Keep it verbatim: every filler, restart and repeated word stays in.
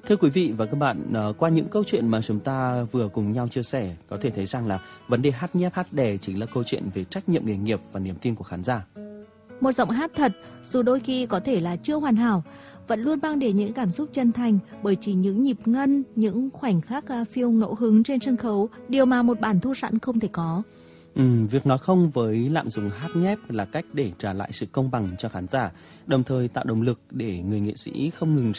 Thưa quý vị và các bạn, qua những câu chuyện mà chúng ta vừa cùng nhau chia sẻ, có thể thấy rằng là vấn đề hát nhép hát đè chính là câu chuyện về trách nhiệm nghề nghiệp và niềm tin của khán giả. Một giọng hát thật, dù đôi khi có thể là chưa hoàn hảo, vẫn luôn mang đến những cảm xúc chân thành, bởi chỉ những nhịp ngân, những khoảnh khắc phiêu ngẫu hứng trên sân khấu, điều mà một bản thu sẵn không thể có. Ừ, việc nói không với lạm dụng hát nhép là cách để trả lại sự công bằng cho khán giả, đồng thời tạo động lực để người nghệ sĩ không ngừng